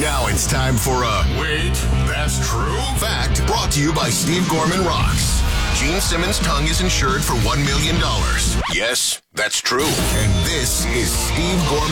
Now it's time for a Wait, That's True fact brought to you by Steve Gorman Rocks. Gene Simmons' tongue is insured for $1 million. Yes, that's true. And this is Steve Gorman